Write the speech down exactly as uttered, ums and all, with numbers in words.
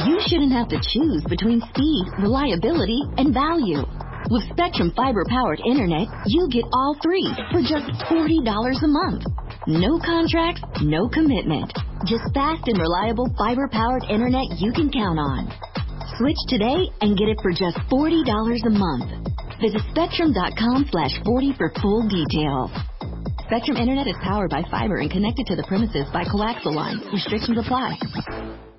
You shouldn't have to choose between speed, reliability, and value. With Spectrum fiber-powered internet, you get all three for just forty dollars a month. No contracts, no commitment. Just fast and reliable fiber-powered internet you can count on. Switch today and get it for just forty dollars a month. Visit Spectrum.com slash 40 for full details. Spectrum Internet is powered by fiber and connected to the premises by coaxial lines. Restrictions apply.